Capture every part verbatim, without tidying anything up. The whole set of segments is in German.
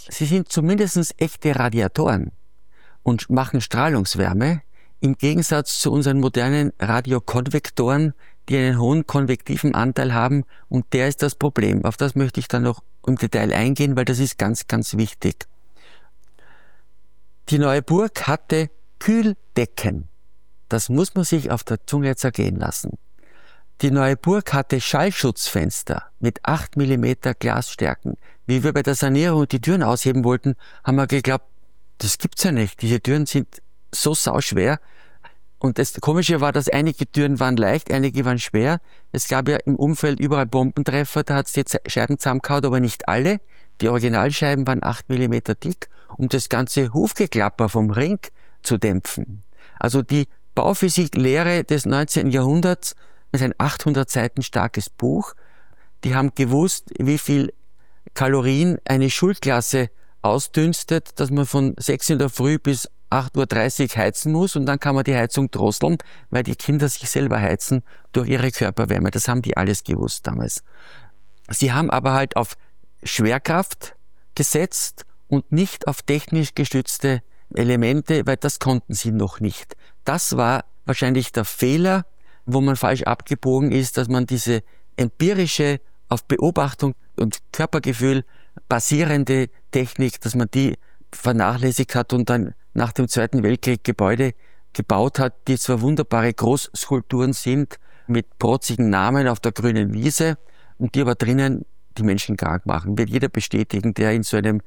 Sie sind zumindest echte Radiatoren und machen Strahlungswärme, im Gegensatz zu unseren modernen Radiokonvektoren, die einen hohen konvektiven Anteil haben, und der ist das Problem. Auf das möchte ich dann noch im Detail eingehen, weil das ist ganz, ganz wichtig. Die neue Burg hatte Kühldecken. Das muss man sich auf der Zunge zergehen lassen. Die neue Burg hatte Schallschutzfenster mit acht Millimeter Glasstärken. Wie wir bei der Sanierung die Türen ausheben wollten, haben wir geglaubt, das gibt's ja nicht. Diese Türen sind so sauschwer. Und das Komische war, dass einige Türen waren leicht, einige waren schwer. Es gab ja im Umfeld überall Bombentreffer, da hat es die Scheiben zusammengehauen, aber nicht alle. Die Originalscheiben waren acht Millimeter dick, um das ganze Hufgeklapper vom Ring zu dämpfen. Also die Bauphysiklehre des neunzehnten Jahrhunderts ist ein achthundert Seiten starkes Buch. Die haben gewusst, wie viel Kalorien eine Schulklasse ausdünstet, dass man von sechs in der Früh bis acht Uhr dreißig heizen muss, und dann kann man die Heizung drosseln, weil die Kinder sich selber heizen durch ihre Körperwärme. Das haben die alles gewusst damals. Sie haben aber halt auf Schwerkraft gesetzt und nicht auf technisch gestützte Elemente, weil das konnten sie noch nicht. Das war wahrscheinlich der Fehler, wo man falsch abgebogen ist, dass man diese empirische, auf Beobachtung und Körpergefühl basierende Technik, dass man die vernachlässigt hat und dann nach dem Zweiten Weltkrieg Gebäude gebaut hat, die zwar wunderbare Großskulpturen sind, mit protzigen Namen auf der grünen Wiese, und die aber drinnen die Menschen krank machen. Wird jeder bestätigen, der in so einem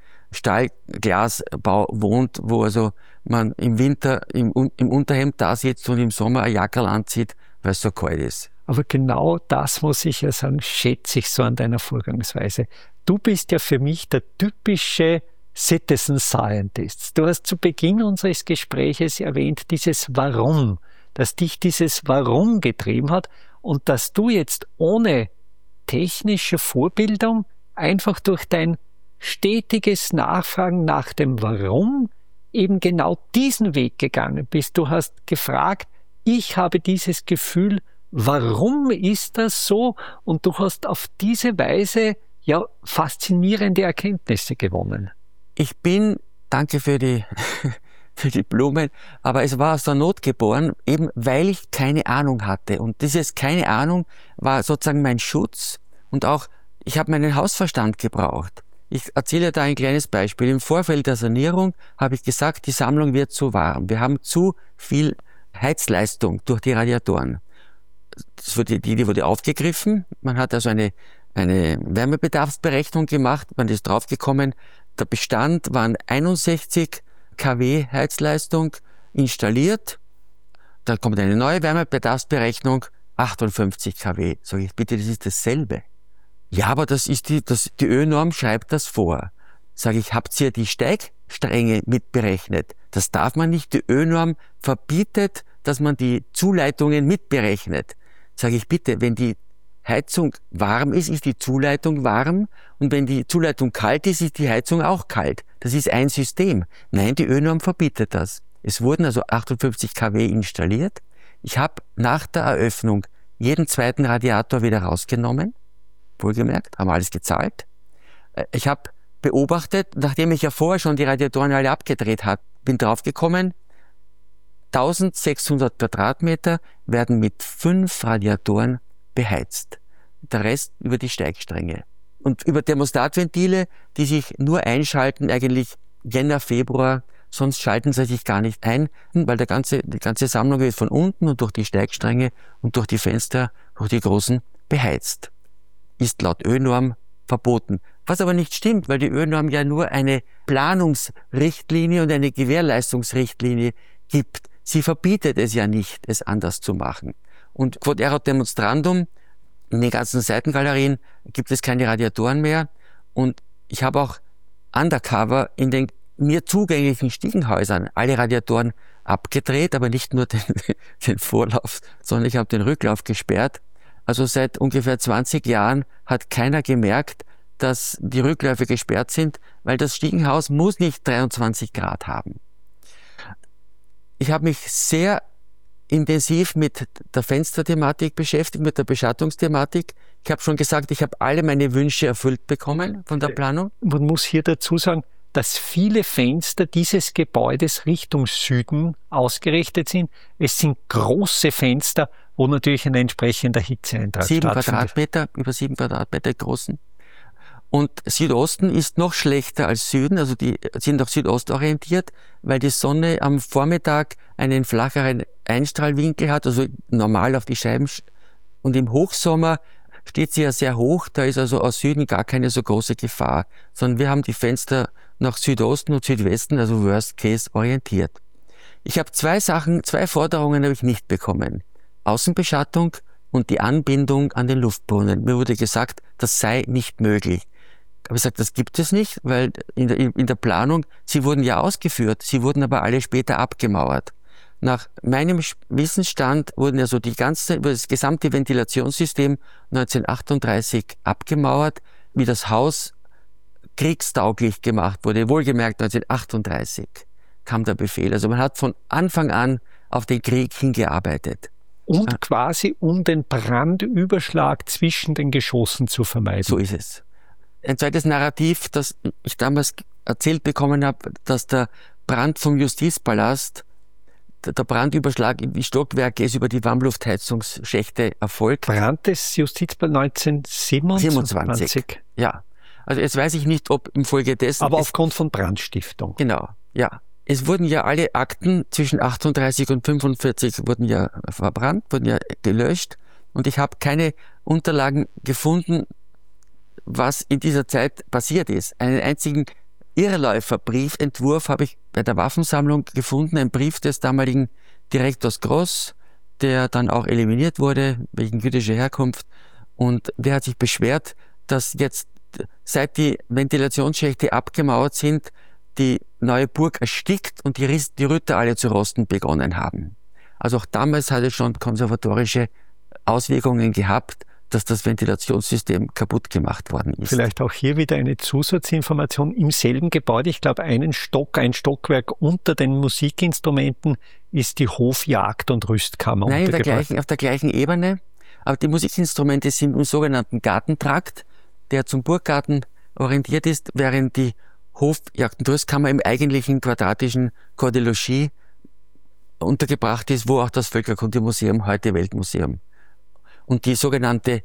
Stahlglasbau wohnt, wo also man im Winter im, im Unterhemd da sitzt und im Sommer ein Jackerl anzieht, weil es so kalt ist. Aber genau das, muss ich ja sagen, schätze ich so an deiner Vorgangsweise. Du bist ja für mich der typische Citizen Scientist. Du hast zu Beginn unseres Gespräches erwähnt, dieses Warum, dass dich dieses Warum getrieben hat und dass du jetzt ohne technische Vorbildung einfach durch dein stetiges Nachfragen nach dem Warum eben genau diesen Weg gegangen bist. Du hast gefragt, ich habe dieses Gefühl, warum ist das so? Und du hast auf diese Weise ja faszinierende Erkenntnisse gewonnen. Ich bin, danke für die, für die Blumen, aber es war aus der Not geboren, eben weil ich keine Ahnung hatte. Und dieses keine Ahnung war sozusagen mein Schutz, und auch, ich habe meinen Hausverstand gebraucht. Ich erzähle da ein kleines Beispiel. Im Vorfeld der Sanierung habe ich gesagt, die Sammlung wird zu warm. Wir haben zu viel Heizleistung durch die Radiatoren. Das wurde, die, die wurde aufgegriffen. Man hat also eine, eine Wärmebedarfsberechnung gemacht. Man ist draufgekommen, der Bestand waren einundsechzig Kilowatt Heizleistung installiert. Da kommt eine neue Wärmebedarfsberechnung, achtundfünfzig Kilowatt. Sag ich, bitte, das ist dasselbe. Ja, aber das ist die, das, die Ö-Norm schreibt das vor. Sag ich, habt ihr die Steigstränge mitberechnet? Das darf man nicht. Die Ö-Norm verbietet, dass man die Zuleitungen mitberechnet. Sag ich, bitte, wenn die Heizung warm ist, ist die Zuleitung warm, und wenn die Zuleitung kalt ist, ist die Heizung auch kalt. Das ist ein System. Nein, die Ö-Norm verbietet das. Es wurden also achtundfünfzig Kilowatt installiert. Ich habe nach der Eröffnung jeden zweiten Radiator wieder rausgenommen. Wohlgemerkt, haben alles gezahlt. Ich habe beobachtet, nachdem ich ja vorher schon die Radiatoren alle abgedreht habe, bin draufgekommen, eintausendsechshundert Quadratmeter werden mit fünf Radiatoren beheizt. Der Rest über die Steigstränge. Und über Thermostatventile, die sich nur einschalten, eigentlich Jänner, Februar, sonst schalten sie sich gar nicht ein, weil der ganze, die ganze Sammlung wird von unten und durch die Steigstränge und durch die Fenster, durch die großen, beheizt. Ist laut Ö-Norm verboten. Was aber nicht stimmt, weil die Ö-Norm ja nur eine Planungsrichtlinie und eine Gewährleistungsrichtlinie gibt. Sie verbietet es ja nicht, es anders zu machen. Und quod erat demonstrandum, in den ganzen Seitengalerien gibt es keine Radiatoren mehr. Und ich habe auch undercover in den mir zugänglichen Stiegenhäusern alle Radiatoren abgedreht, aber nicht nur den, den Vorlauf, sondern ich habe den Rücklauf gesperrt. Also seit ungefähr zwanzig Jahren hat keiner gemerkt, dass die Rückläufe gesperrt sind, weil das Stiegenhaus muss nicht dreiundzwanzig Grad haben. Ich habe mich sehr intensiv mit der Fensterthematik beschäftigt, mit der Beschattungsthematik. Ich habe schon gesagt, ich habe alle meine Wünsche erfüllt bekommen von der Planung. Man muss hier dazu sagen, dass viele Fenster dieses Gebäudes Richtung Süden ausgerichtet sind. Es sind große Fenster, wo natürlich ein entsprechender Hitzeeintrag Sieben stattfindet. Quadratmeter, über sieben Quadratmeter großen. Und Südosten ist noch schlechter als Süden, also die sind nach Südost orientiert, weil die Sonne am Vormittag einen flacheren Einstrahlwinkel hat, also normal auf die Scheiben. Und im Hochsommer steht sie ja sehr hoch, da ist also aus Süden gar keine so große Gefahr, sondern wir haben die Fenster nach Südosten und Südwesten, also Worst Case, orientiert. Ich habe zwei Sachen, zwei Forderungen habe ich nicht bekommen. Außenbeschattung und die Anbindung an den Luftbrunnen. Mir wurde gesagt, das sei nicht möglich. Ich habe gesagt, das gibt es nicht, weil in der, in der Planung, sie wurden ja ausgeführt, sie wurden aber alle später abgemauert. Nach meinem Wissensstand wurden also die ganze, das gesamte Ventilationssystem neunzehnhundertachtunddreißig abgemauert, wie das Haus kriegstauglich gemacht wurde. Wohlgemerkt neunzehnhundertachtunddreißig kam der Befehl. Also man hat von Anfang an auf den Krieg hingearbeitet. Und ja. quasi um den Brandüberschlag zwischen den Geschossen zu vermeiden. So ist es. Ein zweites Narrativ, das ich damals erzählt bekommen habe, dass der Brand vom Justizpalast, der Brandüberschlag in die Stockwerke ist über die Warmluftheizungsschächte erfolgt. Brand des Justizpalasts neunzehnhundertsiebenundzwanzig. siebenundzwanzig, ja. Also jetzt weiß ich nicht, ob infolge dessen... Aber aufgrund von Brandstiftung. Genau, ja. Es wurden ja alle Akten zwischen achtunddreißig und fünfundvierzig wurden ja verbrannt, wurden ja gelöscht. Und ich habe keine Unterlagen gefunden, was in dieser Zeit passiert ist. Einen einzigen Irrläuferbriefentwurf habe ich bei der Waffensammlung gefunden, ein Brief des damaligen Direktors Gross, der dann auch eliminiert wurde wegen jüdischer Herkunft. Und der hat sich beschwert, dass jetzt, seit die Ventilationsschächte abgemauert sind, die neue Burg erstickt und die, Riss, die Rütter alle zu rosten begonnen haben. Also auch damals hat es schon konservatorische Auswirkungen gehabt, dass das Ventilationssystem kaputt gemacht worden ist. Vielleicht auch hier wieder eine Zusatzinformation. Im selben Gebäude, ich glaube einen Stock, ein Stockwerk unter den Musikinstrumenten ist die Hofjagd- und Rüstkammer Nein, untergebracht. der gleichen, auf der gleichen Ebene. Aber die Musikinstrumente sind im sogenannten Gartentrakt, der zum Burggarten orientiert ist, während die Hofjagd- und Rüstkammer im eigentlichen quadratischen Corps de Logis untergebracht ist, wo auch das Völkerkundemuseum, heute Weltmuseum. Und die sogenannte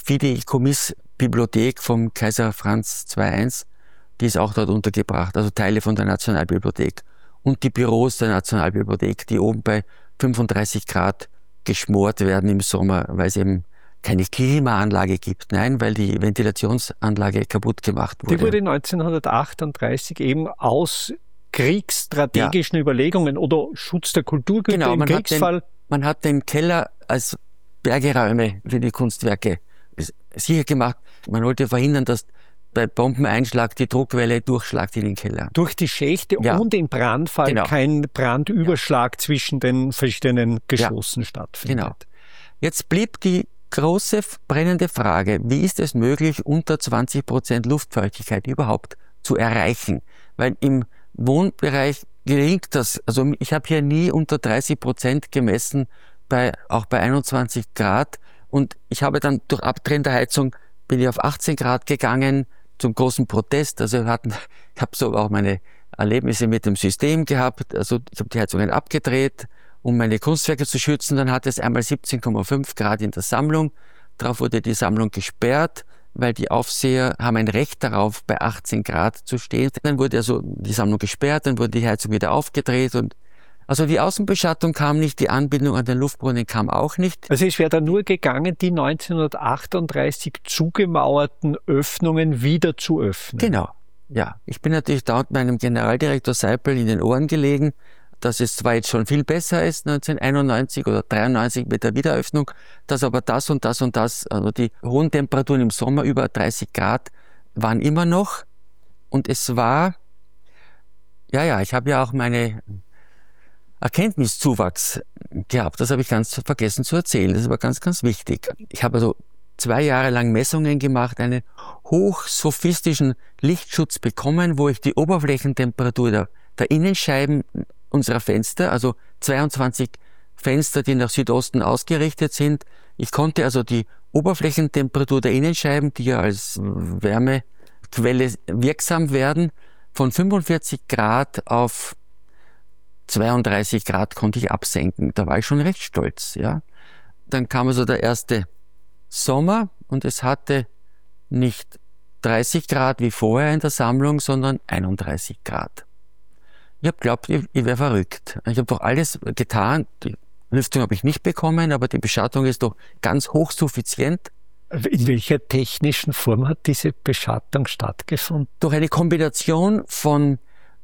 Fideikommiss-Bibliothek vom Kaiser Franz der Zweite, die ist auch dort untergebracht, also Teile von der Nationalbibliothek. Und die Büros der Nationalbibliothek, die oben bei fünfunddreißig Grad geschmort werden im Sommer, weil es eben keine Klimaanlage gibt. Nein, weil die Ventilationsanlage kaputt gemacht wurde. Die wurde neunzehnhundertachtunddreißig eben aus kriegsstrategischen ja. Überlegungen oder Schutz der Kulturgüter genau, im man Kriegsfall. Hat den, man hat den Keller als Bergeräume für die Kunstwerke sicher gemacht. Man wollte verhindern, dass bei Bombeneinschlag die Druckwelle durchschlagt in den Keller. Durch die Schächte ja. und im Brandfall genau. kein Brandüberschlag ja. zwischen den verschiedenen Geschossen ja. stattfindet. Genau. Jetzt blieb die große brennende Frage, wie ist es möglich, unter zwanzig Prozent Luftfeuchtigkeit überhaupt zu erreichen? Weil im Wohnbereich gelingt das, also ich habe hier nie unter dreißig Prozent gemessen, bei, auch bei einundzwanzig Grad. Und ich habe dann durch Abdrehen der Heizung bin ich auf achtzehn Grad gegangen, zum großen Protest. Also wir hatten, ich habe so auch meine Erlebnisse mit dem System gehabt. Also ich habe die Heizungen abgedreht, um meine Kunstwerke zu schützen. Dann hatte es einmal siebzehn Komma fünf Grad in der Sammlung. Darauf wurde die Sammlung gesperrt, weil die Aufseher haben ein Recht darauf, bei achtzehn Grad zu stehen. Dann wurde also die Sammlung gesperrt, dann wurde die Heizung wieder aufgedreht und also die Außenbeschattung kam nicht, die Anbindung an den Luftbrunnen kam auch nicht. Also es wäre dann nur gegangen, die neunzehnhundertachtunddreißig zugemauerten Öffnungen wieder zu öffnen. Genau, ja. Ich bin natürlich dort meinem Generaldirektor Seipel in den Ohren gelegen, dass es zwar jetzt schon viel besser ist, neunzehnhunderteinundneunzig oder dreiundneunzig mit der Wiedereröffnung, dass aber das und das und das, also die hohen Temperaturen im Sommer über dreißig Grad waren immer noch. Und es war, ja, ja, ich habe ja auch meine Erkenntniszuwachs gehabt. Das habe ich ganz vergessen zu erzählen. Das war ganz, ganz wichtig. Ich habe also zwei Jahre lang Messungen gemacht, einen hochsophistischen Lichtschutz bekommen, wo ich die Oberflächentemperatur der, der Innenscheiben unserer Fenster, also zweiundzwanzig Fenster, die nach Südosten ausgerichtet sind. Ich konnte also die Oberflächentemperatur der Innenscheiben, die ja als Wärmequelle wirksam werden, von fünfundvierzig Grad auf zweiunddreißig Grad konnte ich absenken. Da war ich schon recht stolz. Ja. Dann kam also der erste Sommer und es hatte nicht dreißig Grad wie vorher in der Sammlung, sondern einunddreißig Grad. Ich habe geglaubt, ich, ich wäre verrückt. Ich habe doch alles getan. Die Lüftung habe ich nicht bekommen, aber die Beschattung ist doch ganz hochsuffizient. In welcher technischen Form hat diese Beschattung stattgefunden? Durch eine Kombination von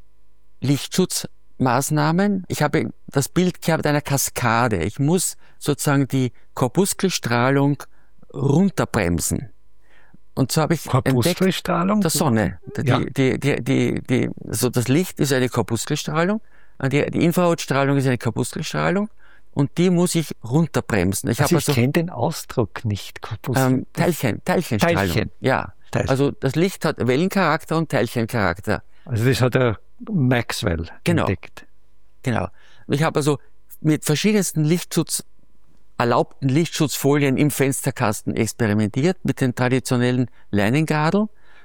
Lichtschutzmaßnahmen. Ich habe das Bild gehabt einer Kaskade. Ich muss sozusagen die Korpuskelstrahlung runterbremsen. Und so habe ich Korpuskelstrahlung? Der Sonne. Die, ja. die, die, die, die, also das Licht ist eine Korpuskelstrahlung, die, die Infrarotstrahlung ist eine Korpuskelstrahlung und die muss ich runterbremsen. Ich, also ich also, kenne den Ausdruck nicht. Korpuskel. Ähm, Teilchen, Teilchenstrahlung. Teilchen. Ja. Teilchen. Also das Licht hat Wellencharakter und Teilchencharakter. Also das hat der Maxwell genau. entdeckt. Genau. Ich habe also mit verschiedensten Lichtschutz erlaubten Lichtschutzfolien im Fensterkasten experimentiert, mit den traditionellen Leinengradl,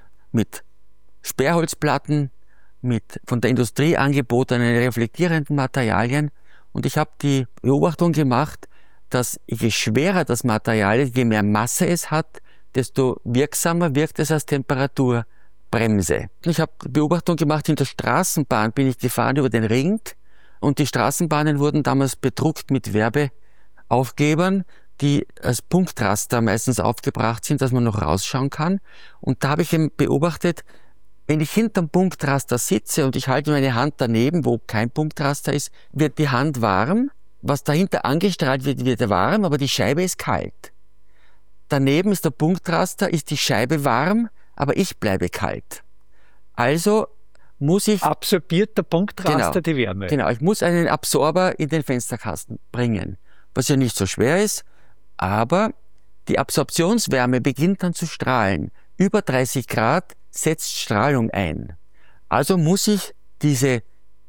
mit Sperrholzplatten, mit von der Industrie angebotenen reflektierenden Materialien. Und ich habe die Beobachtung gemacht, dass je schwerer das Material ist, je mehr Masse es hat, desto wirksamer wirkt es als Temperaturbremse. Ich habe die Beobachtung gemacht, in der Straßenbahn bin ich gefahren über den Ring und die Straßenbahnen wurden damals bedruckt mit Werbeaufklebern, die als Punktraster meistens aufgebracht sind, dass man noch rausschauen kann. Und da habe ich eben beobachtet, wenn ich hinterm Punktraster sitze und ich halte meine Hand daneben, wo kein Punktraster ist, wird die Hand warm. Was dahinter angestrahlt wird, wird warm, aber die Scheibe ist kalt. Daneben ist der Punktraster, ist die Scheibe warm, aber ich bleibe kalt. Also muss ich... Absorbiert der Punktraster genau, die Wärme. Genau, ich muss einen Absorber in den Fensterkasten bringen, was ja nicht so schwer ist, aber die Absorptionswärme beginnt dann zu strahlen. Über dreißig Grad setzt Strahlung ein. Also muss ich diese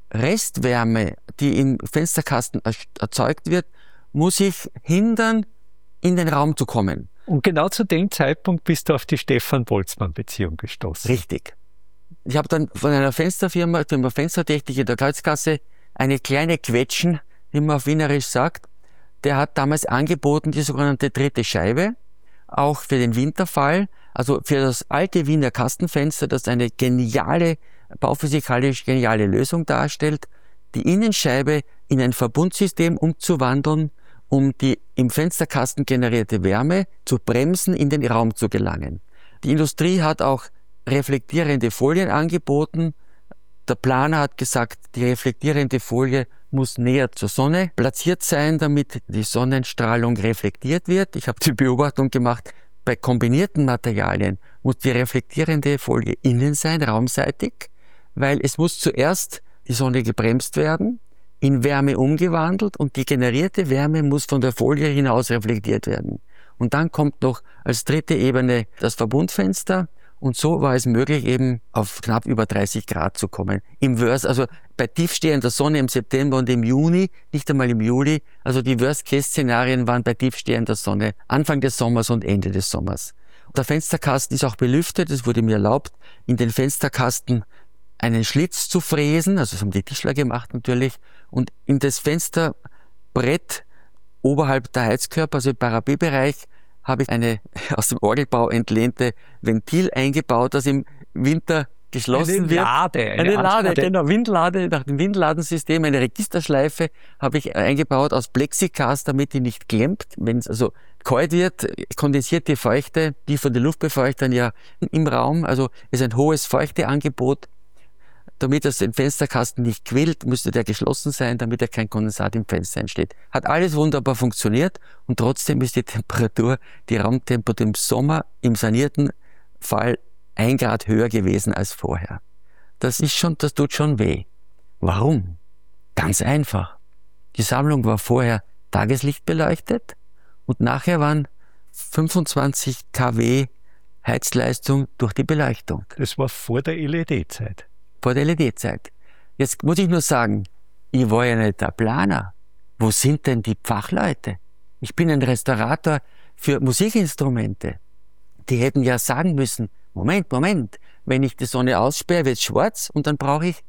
Restwärme, die im Fensterkasten erzeugt wird, muss ich hindern, in den Raum zu kommen. Und genau zu dem Zeitpunkt bist du auf die Stefan-Boltzmann-Beziehung gestoßen. Richtig. Ich habe dann von einer Fensterfirma, Firma Fenstertechnik in der Kreuzgasse, eine kleine Quetschen, wie man auf Wienerisch sagt, der hat damals angeboten, die sogenannte dritte Scheibe, auch für den Winterfall, also für das alte Wiener Kastenfenster, das eine geniale, bauphysikalisch geniale Lösung darstellt, die Innenscheibe in ein Verbundsystem umzuwandeln, um die im Fensterkasten generierte Wärme zu bremsen, in den Raum zu gelangen. Die Industrie hat auch reflektierende Folien angeboten. Der Planer hat gesagt, die reflektierende Folie muss näher zur Sonne platziert sein, damit die Sonnenstrahlung reflektiert wird. Ich habe die Beobachtung gemacht, bei kombinierten Materialien muss die reflektierende Folie innen sein, raumseitig, weil es muss zuerst die Sonne gebremst werden, in Wärme umgewandelt und die generierte Wärme muss von der Folie hinaus reflektiert werden. Und dann kommt noch als dritte Ebene das Verbundfenster und so war es möglich, eben auf knapp über dreißig Grad zu kommen. Im Worst, also bei tiefstehender Sonne im September und im Juni, nicht einmal im Juli, also die Worst-Case-Szenarien waren bei tiefstehender Sonne Anfang des Sommers und Ende des Sommers. Der Fensterkasten ist auch belüftet, es wurde mir erlaubt, in den Fensterkasten einen Schlitz zu fräsen, also das haben die Tischler gemacht natürlich, und in das Fensterbrett oberhalb der Heizkörper, also im Parapetbereich, habe ich eine aus dem Orgelbau entlehnte Ventil eingebaut, das im Winter geschlossen eine wird. Lade, eine, eine Lade. Lade, genau, Windlade, nach dem Windladensystem, eine Registerschleife habe ich eingebaut aus Plexiglas, damit die nicht klemmt. Wenn es also kalt wird, kondensiert die Feuchte, die von den Luftbefeuchtern ja im Raum, also ist ein hohes Feuchteangebot. Damit das den Fensterkasten nicht quillt, müsste der geschlossen sein, damit er kein Kondensat im Fenster entsteht. Hat alles wunderbar funktioniert und trotzdem ist die Temperatur, die Raumtemperatur im Sommer im sanierten Fall ein Grad höher gewesen als vorher. Das ist schon, das tut schon weh. Warum? Ganz einfach. Die Sammlung war vorher Tageslicht beleuchtet und nachher waren fünfundzwanzig Kilowatt Heizleistung durch die Beleuchtung. Das war vor der L E D-Zeit. Vor der L E D-Zeit. Jetzt muss ich nur sagen, ich war ja nicht der Planer. Wo sind denn die Fachleute? Ich bin ein Restaurator für Musikinstrumente. Die hätten ja sagen müssen, Moment, Moment, Wenn ich die Sonne aussperre, wird es schwarz und dann brauche ich